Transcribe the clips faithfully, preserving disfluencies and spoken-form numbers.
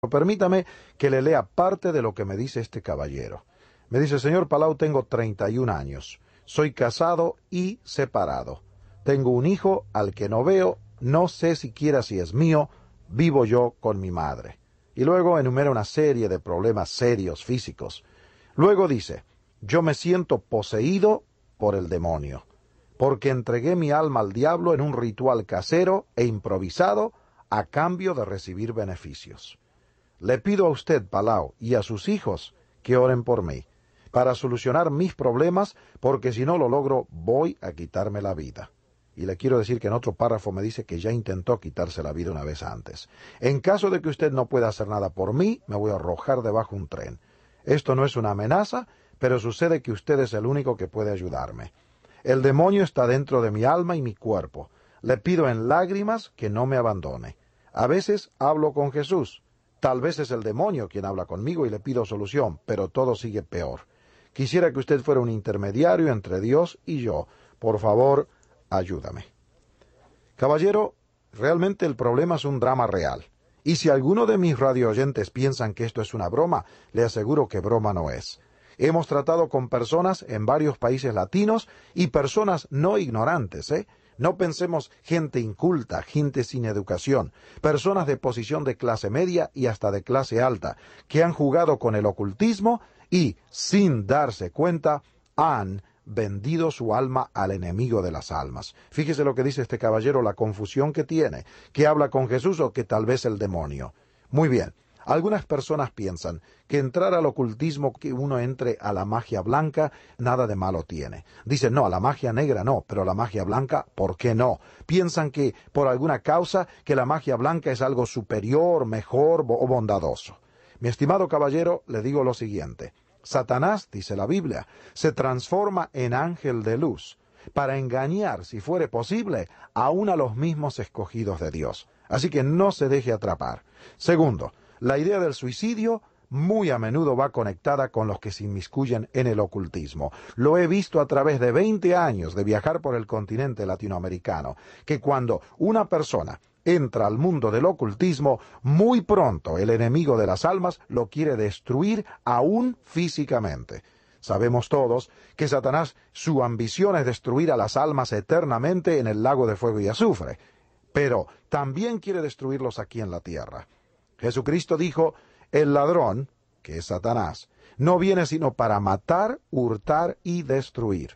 Permítame que le lea parte de lo que me dice este caballero. Me dice: señor Palau, tengo treinta y un años, soy casado y separado. Tengo un hijo al que no veo, no sé siquiera si es mío, vivo yo con mi madre. Y luego enumera una serie de problemas serios físicos. Luego dice: yo me siento poseído por el demonio, porque entregué mi alma al diablo en un ritual casero e improvisado a cambio de recibir beneficios. Le pido a usted, Palau, y a sus hijos que oren por mí, para solucionar mis problemas, porque si no lo logro, voy a quitarme la vida. Y le quiero decir que en otro párrafo me dice que ya intentó quitarse la vida una vez antes. En caso de que usted no pueda hacer nada por mí, me voy a arrojar debajo un tren. Esto no es una amenaza, pero sucede que usted es el único que puede ayudarme. El demonio está dentro de mi alma y mi cuerpo. Le pido en lágrimas que no me abandone. A veces hablo con Jesús. Tal vez es el demonio quien habla conmigo y le pido solución, pero todo sigue peor. Quisiera que usted fuera un intermediario entre Dios y yo. Por favor, ayúdame. Caballero, realmente el problema es un drama real. Y si alguno de mis radioyentes piensan que esto es una broma, le aseguro que broma no es. Hemos tratado con personas en varios países latinos y personas no ignorantes, ¿eh? No pensemos gente inculta, gente sin educación, personas de posición de clase media y hasta de clase alta, que han jugado con el ocultismo y, sin darse cuenta, han vendido su alma al enemigo de las almas. Fíjese lo que dice este caballero, la confusión que tiene, que habla con Jesús o que tal vez el demonio. Muy bien. Algunas personas piensan que entrar al ocultismo, que uno entre a la magia blanca, nada de malo tiene. Dicen, no, a la magia negra no, pero a la magia blanca, ¿por qué no? Piensan que, por alguna causa, que la magia blanca es algo superior, mejor o bondadoso. Mi estimado caballero, le digo lo siguiente. Satanás, dice la Biblia, se transforma en ángel de luz para engañar, si fuere posible, aún a los mismos escogidos de Dios. Así que no se deje atrapar. Segundo, la idea del suicidio muy a menudo va conectada con los que se inmiscuyen en el ocultismo. Lo he visto a través de veinte años de viajar por el continente latinoamericano, que cuando una persona entra al mundo del ocultismo, muy pronto el enemigo de las almas lo quiere destruir aún físicamente. Sabemos todos que Satanás, su ambición es destruir a las almas eternamente en el lago de fuego y azufre, pero también quiere destruirlos aquí en la tierra. Jesucristo dijo, el ladrón, que es Satanás, no viene sino para matar, hurtar y destruir.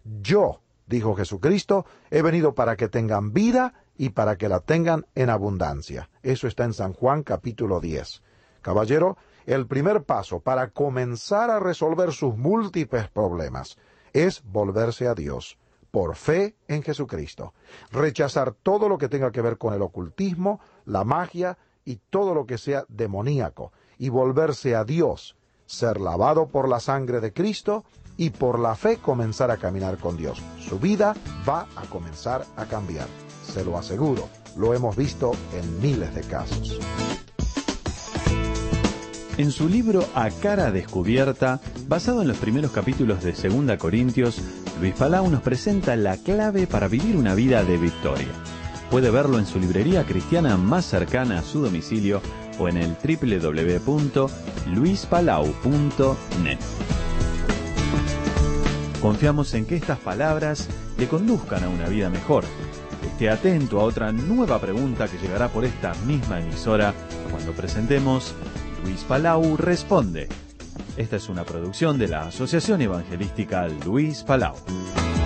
Yo, dijo Jesucristo, he venido para que tengan vida y para que la tengan en abundancia. Eso está en San Juan capítulo diez. Caballero, el primer paso para comenzar a resolver sus múltiples problemas es volverse a Dios, por fe en Jesucristo. Rechazar todo lo que tenga que ver con el ocultismo, la magia y todo lo que sea demoníaco, y volverse a Dios, ser lavado por la sangre de Cristo y por la fe comenzar a caminar con Dios. Su vida va a comenzar a cambiar, se lo aseguro, lo hemos visto en miles de casos. En su libro A Cara Descubierta, basado en los primeros capítulos de Segunda Corintios, Luis Palau nos presenta la clave para vivir una vida de victoria. Puede verlo en su librería cristiana más cercana a su domicilio o en el doble u doble u doble u punto luis palau punto net. Confiamos en que estas palabras le conduzcan a una vida mejor. Esté atento a otra nueva pregunta que llegará por esta misma emisora cuando presentemos Luis Palau Responde. Esta es una producción de la Asociación Evangelística Luis Palau.